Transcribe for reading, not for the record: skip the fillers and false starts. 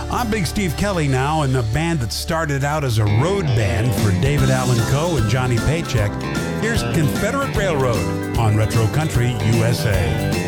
I'm Big Steve Kelly now, and the band that started out as a road band for David Allan Coe and Johnny Paycheck. Here's Confederate Railroad on Retro Country USA.